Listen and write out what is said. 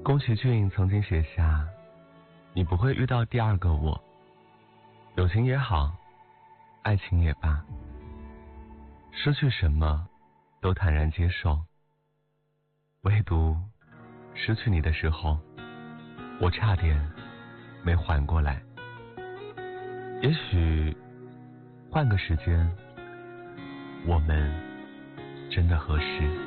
宫崎骏曾经写下，你不会遇到第二个我，友情也好，爱情也罢，失去什么都坦然接受，唯独失去你的时候，我差点没缓过来。也许换个时间，我们真的合适。